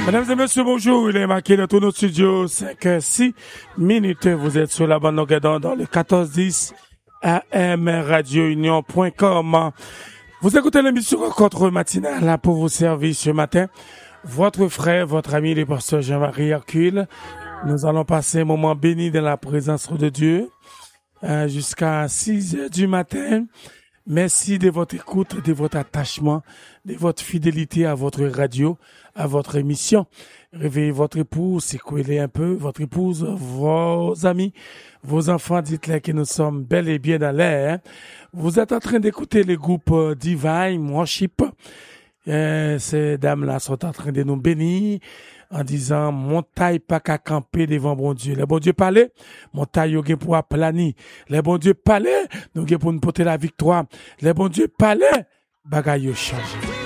Mesdames et messieurs, bonjour. Il est marqué dans tous nos studios 5-6 minutes. Vous êtes sur la bande longueur d'onde dans le 1410 AM radiounion.com. Vous écoutez l'émission Rencontre matinale pour vous servir ce matin. Votre frère, votre ami, le pasteur Jean-Marie Hercule. Nous allons passer un moment béni dans la présence de Dieu jusqu'à 6 heures du matin. Merci de votre écoute, de votre attachement, de votre fidélité à votre radio, à votre émission. Réveillez votre épouse, secouez-les un peu, votre épouse, vos amis, vos enfants, dites-leur que nous sommes bel et bien dans l'air. Vous êtes en train d'écouter le groupe Divine Worship. Ces dames-là sont en train de nous bénir en disant montagne pas qu'à camper devant bon Dieu. Les bon Dieu parlait, montagne yo gen pour plani. Les bon Dieu parlait, nous gen pour nous porter la victoire. Les bon Dieu parlait, bagay yo changé.